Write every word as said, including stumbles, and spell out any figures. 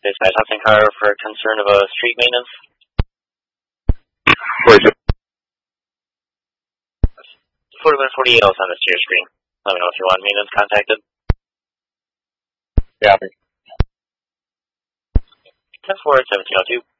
dispatch Hudson car for concern of a street maintenance. forty-one forty-eight also on the steer screen. Let me know if you want maintenance contacted. Yeah. ten four seventeen oh two.